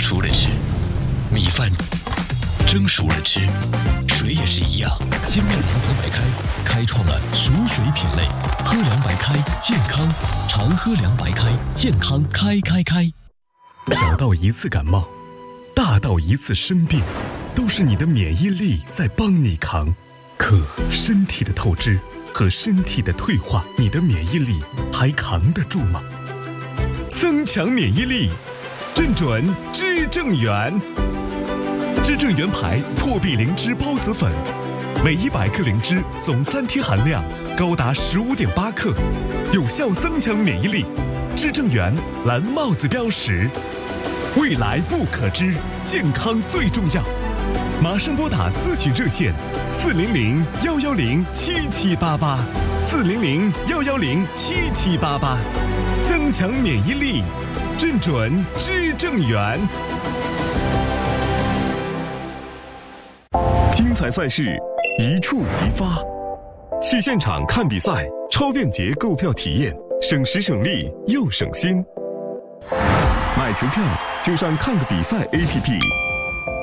熟了吃，米饭蒸熟了吃，水也是一样。金麦郎河白开开创了熟水品类，喝凉白开健康，常喝凉白开健康开。小到一次感冒，大到一次生病，都是你的免疫力在帮你扛。可身体的透支和身体的退化，你的免疫力还扛得住吗？增强免疫力，正准知正元。知正元牌破壁灵芝孢子粉，每100克灵芝总3天含量高达15.8克，有效增强免疫力。知正元蓝帽子标识，未来不可知，健康最重要。马上拨打咨询热线400-110-7788，400-110-7788，增强免疫力，正准知正元。精彩赛事一触即发，去现场看比赛，超便捷购票体验，省时省力又省心。买球票就上看个比赛 APP。